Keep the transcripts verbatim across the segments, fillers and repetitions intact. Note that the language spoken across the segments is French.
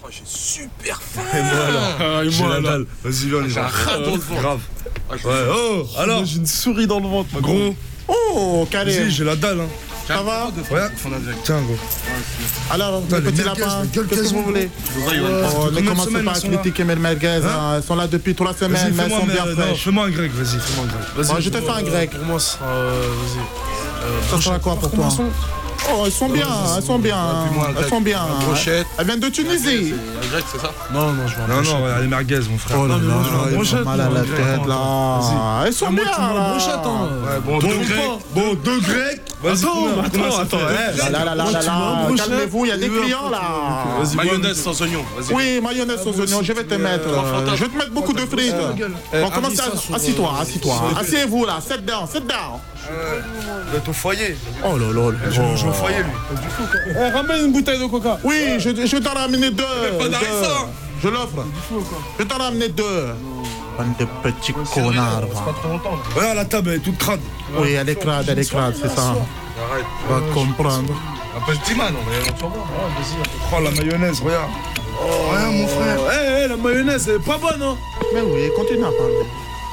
Oh, j'ai super faim. Et moi alors, Ah, et j'ai moi, la alors. dalle. Vas-y, viens, on y J'ai va. un rat dans le ventre. Grave. Ah, je- Ouais, oh, alors, Moi, j'ai une souris dans le ventre, ma gros, Oh, carré. vas-y, j'ai la dalle, hein. Ça va? Ouais, tiens, gros. Alors, Putain, les les petits merguez, lapins, la gueule qu'est-ce que qu'elles vous ont. voulez? Oh, Oh, combien ne de commencez semaines pas à elles sont là critiquer mes merguez, Hein hein, elles sont là depuis trois semaines, Vas-y, mais elles fais-moi sont mais, bien euh, non, fraîches. fais-moi un grec, vas-y, fais-moi un grec. Vas-y. Bon, je te fais un grec. Commence, euh, vas-y. Euh, Ça sera quoi pour toi? commençons. Oh, elles sont bien, elles sont bien, Fais-moi un elles grec. sont bien. Un brochette. Elles viennent de Tunisie. C'est un grec, c'est ça? Non, non, je vais en Non, brochette. non, regarde, les merguez, mon frère. Oh là Non, mais moi, je veux un là, ils brochette, ont mal à moi, la un grec. tête Attends, là. Elles sont Ah, moi, bien tu me veux un là. brochette, hein. Ouais, bon, Deux deux grecs. grecs. Bon, deux grecs. Vas-y, Attends, combien- attends, combien ça attends, fait eh, Là, là, là, là, Moi, là, tu veux un là. brochette? Calmez-vous, il y a des Tu veux un clients là. Vas-y, Mayonnaise sans oignon, vas-y. Oui, mayonnaise aux oignons, je vais te mettre. euh, Je vais te mettre beaucoup de frites. Bon, commencez à... Assis-toi, assis-toi. Asseyez-vous là, sit down, sit down. Il est au foyer. Oh là là. Je vais au foyer, lui. Eh, ramène une bouteille de coca. Oui, je, je vais t'en ramener deux. pas deux. d'arrêt, Je l'offre. Je vais t'en ramener deux. Bande de petits connards. va. Regarde, la table, elle est toute crade. Oui, elle est crade, elle est crade, c'est ça. Arrête. Va comprendre. Appelle Timan, on va tu vas voir. Oh, la mayonnaise, regarde. Oh, regarde, mon frère. Eh, eh, la mayonnaise, elle est pas bonne, hein. Mais oui, continue à parler.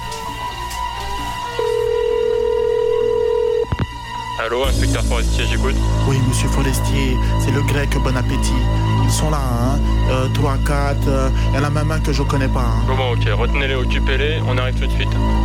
Allô, inspecteur forestier, j'écoute. Oui, monsieur Forestier, c'est le grec, bon appétit. Ils sont là, hein. Euh, trois, quatre, il y en a même un que je connais pas. Hein. Bon, bon, ok, retenez-les, occupez-les, on arrive tout de suite.